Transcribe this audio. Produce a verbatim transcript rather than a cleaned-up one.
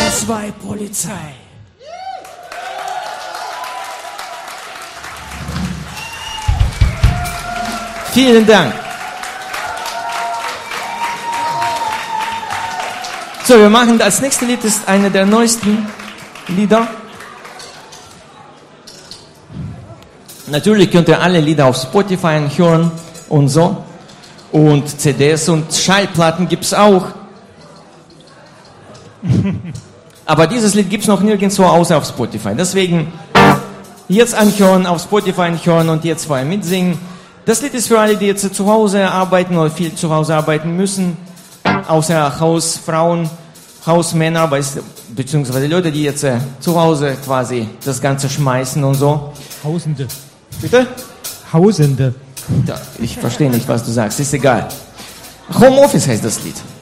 zwei Polizei. Vielen Dank. So, wir machen das nächste Lied, ist eine der neuesten Lieder. Natürlich könnt ihr alle Lieder auf Spotify hören und so. Und C Ds und Schallplatten gibt's auch. Aber dieses Lied gibt's noch nirgendwo außer auf Spotify. Deswegen jetzt anhören, auf Spotify anhören und jetzt vorher mitsingen. Das Lied ist für alle, die jetzt zu Hause arbeiten oder viel zu Hause arbeiten müssen. Außer Hausfrauen, Hausmänner, beziehungsweise Leute, die jetzt äh, zu Hause quasi das Ganze schmeißen und so. Hausende. Bitte? Hausende. Ja, ich verstehe nicht, was du sagst, ist egal. Homeoffice heißt das Lied.